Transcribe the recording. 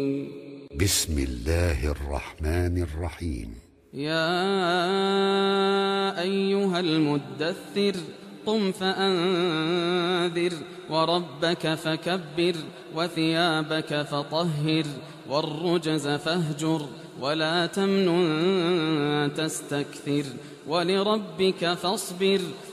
بسم الله الرحمن الرحيم. يا أيها المدثر قم فأنذر وربك فكبر وثيابك فطهر والرجز فاهجر ولا تمنن تستكثر ولربك فاصبر